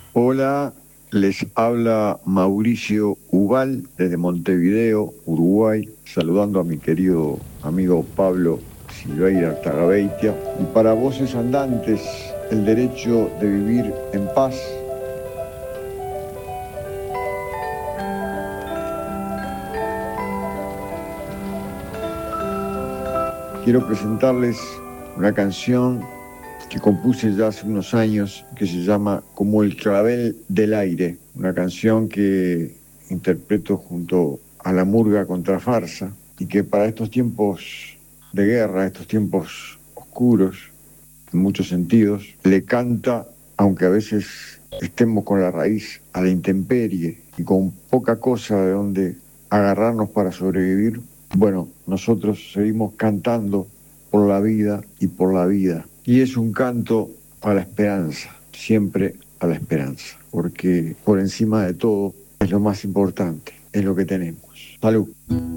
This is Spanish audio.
Hola, les habla Mauricio Ubal desde Montevideo, Uruguay, saludando a mi querido amigo Pablo Silveira Artagabeitia. Y para Voces Andantes, el derecho de vivir en paz. Quiero presentarles una canción que compuse ya hace unos años, que se llama Como el clavel del aire, una canción que interpreto junto a la Murga Contrafarsa y que para estos tiempos de guerra, estos tiempos oscuros, en muchos sentidos, le canta, aunque a veces estemos con la raíz a la intemperie y con poca cosa de donde agarrarnos para sobrevivir. Bueno, nosotros seguimos cantando por la vida y por la vida. Y es un canto a la esperanza, siempre a la esperanza, porque por encima de todo es lo más importante, es lo que tenemos. Salud.